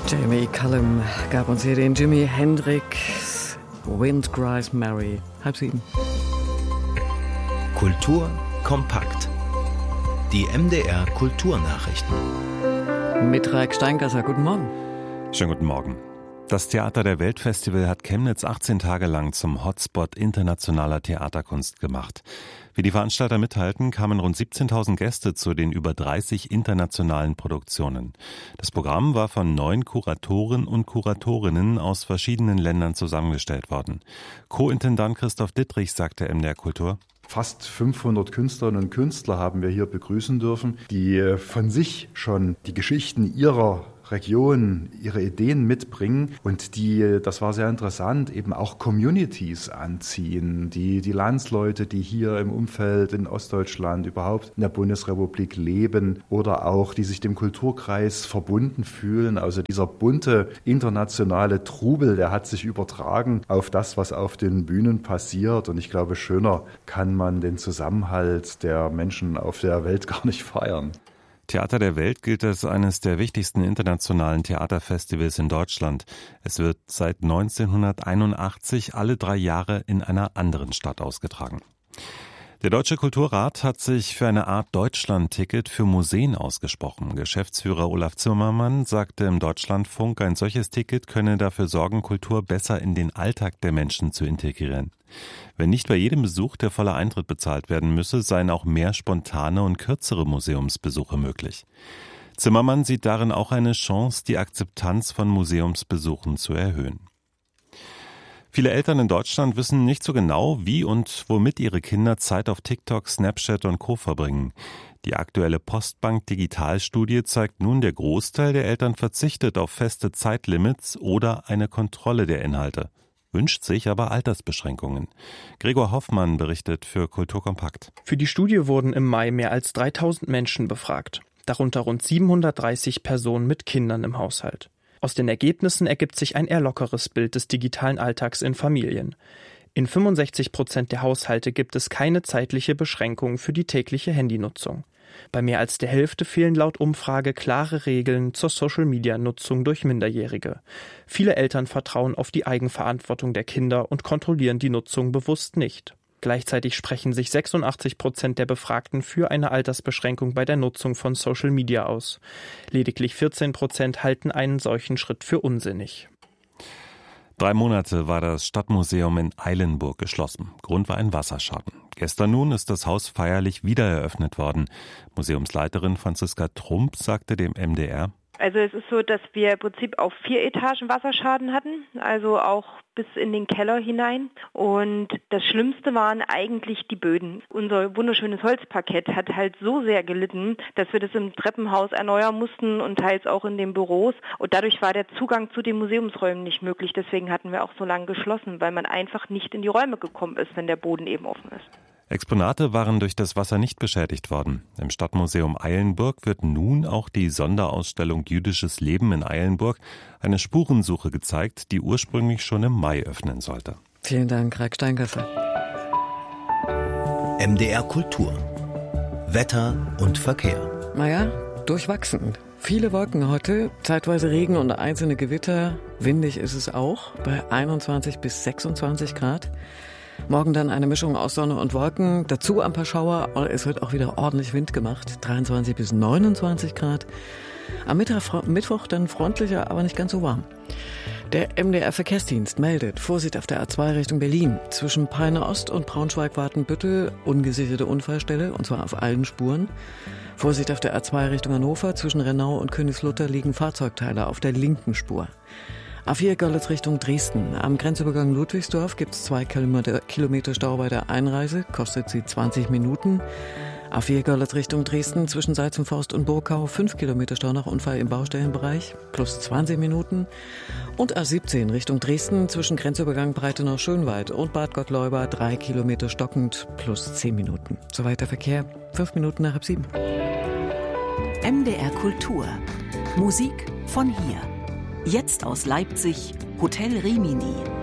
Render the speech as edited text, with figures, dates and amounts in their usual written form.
Jamie Cullum gab uns hier den Jimi Hendrix Wind Cries Mary. 6:30. Kultur kompakt. Die MDR Kulturnachrichten. Mit Raik Steingasser. Guten Morgen. Schönen guten Morgen. Das Theater der Welt Festival hat Chemnitz 18 Tage lang zum Hotspot internationaler Theaterkunst gemacht. Wie die Veranstalter mithalten, kamen rund 17.000 Gäste zu den über 30 internationalen Produktionen. Das Programm war von 9 Kuratoren und Kuratorinnen aus verschiedenen Ländern zusammengestellt worden. Co-Intendant Christoph Dittrich sagte MDR Kultur: Fast 500 Künstlerinnen und Künstler haben wir hier begrüßen dürfen, die von sich schon die Geschichten ihrer Region, ihre Ideen mitbringen und die, das war sehr interessant, eben auch Communities anziehen, die Landsleute, die hier im Umfeld in Ostdeutschland, überhaupt in der Bundesrepublik leben oder auch die sich dem Kulturkreis verbunden fühlen. Also dieser bunte internationale Trubel, der hat sich übertragen auf das, was auf den Bühnen passiert, und ich glaube, schöner kann man den Zusammenhalt der Menschen auf der Welt gar nicht feiern. Theater der Welt gilt als eines der wichtigsten internationalen Theaterfestivals in Deutschland. Es wird seit 1981 alle 3 Jahre in einer anderen Stadt ausgetragen. Der Deutsche Kulturrat hat sich für eine Art Deutschland-Ticket für Museen ausgesprochen. Geschäftsführer Olaf Zimmermann sagte im Deutschlandfunk, ein solches Ticket könne dafür sorgen, Kultur besser in den Alltag der Menschen zu integrieren. Wenn nicht bei jedem Besuch der volle Eintritt bezahlt werden müsse, seien auch mehr spontane und kürzere Museumsbesuche möglich. Zimmermann sieht darin auch eine Chance, die Akzeptanz von Museumsbesuchen zu erhöhen. Viele Eltern in Deutschland wissen nicht so genau, wie und womit ihre Kinder Zeit auf TikTok, Snapchat und Co. verbringen. Die aktuelle Postbank-Digitalstudie zeigt nun, der Großteil der Eltern verzichtet auf feste Zeitlimits oder eine Kontrolle der Inhalte, wünscht sich aber Altersbeschränkungen. Gregor Hoffmann berichtet für Kultur kompakt. Für die Studie wurden im Mai mehr als 3.000 Menschen befragt, darunter rund 730 Personen mit Kindern im Haushalt. Aus den Ergebnissen ergibt sich ein eher lockeres Bild des digitalen Alltags in Familien. In 65% der Haushalte gibt es keine zeitliche Beschränkung für die tägliche Handynutzung. Bei mehr als der Hälfte fehlen laut Umfrage klare Regeln zur Social-Media-Nutzung durch Minderjährige. Viele Eltern vertrauen auf die Eigenverantwortung der Kinder und kontrollieren die Nutzung bewusst nicht. Gleichzeitig sprechen sich 86% der Befragten für eine Altersbeschränkung bei der Nutzung von Social Media aus. Lediglich 14% halten einen solchen Schritt für unsinnig. 3 Monate war das Stadtmuseum in Eilenburg geschlossen. Grund war ein Wasserschaden. Gestern nun ist das Haus feierlich wieder eröffnet worden. Museumsleiterin Franziska Trump sagte dem MDR: Also es ist so, dass wir im Prinzip auf 4 Etagen Wasserschaden hatten, also auch bis in den Keller hinein. Und das Schlimmste waren eigentlich die Böden. Unser wunderschönes Holzparkett hat halt so sehr gelitten, dass wir das im Treppenhaus erneuern mussten und teils auch in den Büros. Und dadurch war der Zugang zu den Museumsräumen nicht möglich. Deswegen hatten wir auch so lange geschlossen, weil man einfach nicht in die Räume gekommen ist, wenn der Boden eben offen ist. Exponate waren durch das Wasser nicht beschädigt worden. Im Stadtmuseum Eilenburg wird nun auch die Sonderausstellung Jüdisches Leben in Eilenburg, eine Spurensuche, gezeigt, die ursprünglich schon im Mai öffnen sollte. Vielen Dank, Raik Steingasser. MDR Kultur. Wetter und Verkehr. Naja, durchwachsen. Viele Wolken heute, zeitweise Regen und einzelne Gewitter. Windig ist es auch, bei 21 bis 26 Grad. Morgen dann eine Mischung aus Sonne und Wolken, dazu ein paar Schauer. Es wird auch wieder ordentlich Wind gemacht, 23 bis 29 Grad. Am Mittwoch dann freundlicher, aber nicht ganz so warm. Der MDR-Verkehrsdienst meldet Vorsicht auf der A2 Richtung Berlin. Zwischen Peine Ost und Braunschweig-Wartenbüttel ungesicherte Unfallstelle, und zwar auf allen Spuren. Vorsicht auf der A2 Richtung Hannover. Zwischen Rennau und Königslutter liegen Fahrzeugteile auf der linken Spur. A4 Görlitz Richtung Dresden. Am Grenzübergang Ludwigsdorf gibt es 2 Kilometer Stau bei der Einreise, kostet sie 20 Minuten. A4 Görlitz Richtung Dresden zwischen Seizenforst und Burgau 5 Kilometer Stau nach Unfall im Baustellenbereich, plus 20 Minuten. Und A17 Richtung Dresden zwischen Grenzübergang Breitenau-Schönwald und Bad Gottleuba 3 Kilometer stockend, plus 10 Minuten. Soweit der Verkehr, 5 Minuten nach 7. MDR Kultur. Musik von hier. Jetzt aus Leipzig, Hotel Rimini.